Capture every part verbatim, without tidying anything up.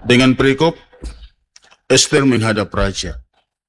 Dengan perikop Ester menghadap raja.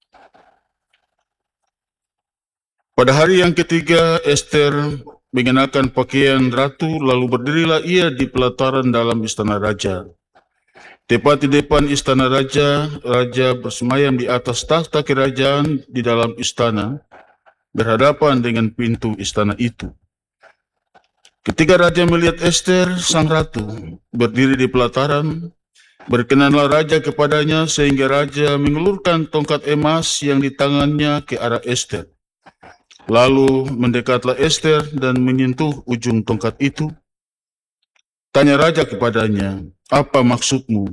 Pada hari yang ketiga, Ester mengenakan pakaian ratu, lalu berdirilah ia di pelataran dalam istana raja. Tepat di depan istana raja, raja bersemayam di atas takhta kerajaan di dalam istana, berhadapan dengan pintu istana itu. Ketika raja melihat Ester, sang ratu, berdiri di pelataran, berkenanlah raja kepadanya sehingga raja mengelurkan tongkat emas yang di tangannya ke arah Ester. Lalu mendekatlah Ester dan menyentuh ujung tongkat itu. Tanya raja kepadanya, "Apa maksudmu,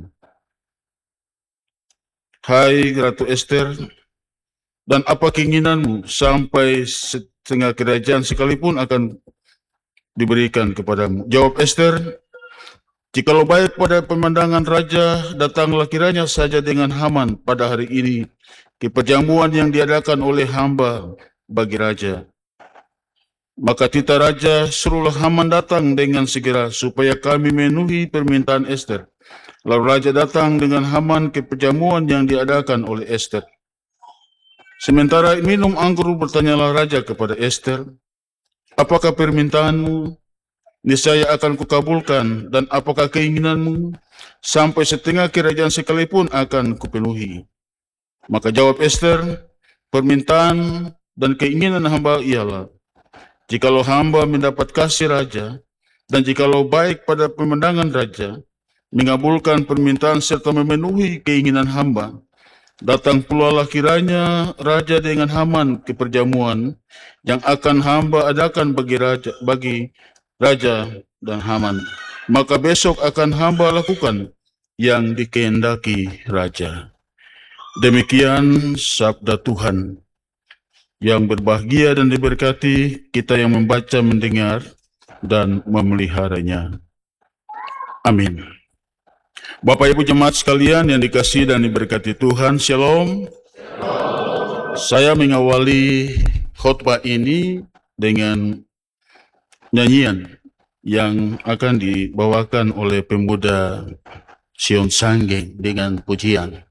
hai Ratu Ester, dan apa keinginanmu sampai setengah kerajaan sekalipun akan diberikan kepadamu?" Jawab Ester, "Jikalau baik pada pemandangan raja, datanglah kiranya saja dengan Haman pada hari ini ke perjamuan yang diadakan oleh hamba bagi raja." Maka titah raja, "Suruhlah Haman datang dengan segera supaya kami memenuhi permintaan Ester." Lalu raja datang dengan Haman ke perjamuan yang diadakan oleh Ester. Sementara minum anggur, bertanyalah raja kepada Ester, "Apakah permintaanmu? Niscaya akan kukabulkan, dan apakah keinginanmu? Sampai setengah kerajaan sekalipun akan kupenuhi." Maka jawab Ester, "Permintaan dan keinginan hamba ialah, jikalau hamba mendapat kasih raja, dan jikalau baik pada pemandangan raja, mengabulkan permintaan serta memenuhi keinginan hamba, datang pula lah kiranya raja dengan Haman ke perjamuan yang akan hamba adakan bagi raja, bagi raja dan Haman. Maka besok akan hamba lakukan yang dikehendaki raja." Demikian sabda Tuhan. Yang berbahagia dan diberkati kita yang membaca, mendengar, dan memeliharanya. Amin. Bapak Ibu jemaat sekalian yang dikasihi dan diberkati Tuhan, Shalom. Saya mengawali khotbah ini dengan nyanyian yang akan dibawakan oleh pemuda Sion Sanggeng dengan pujian.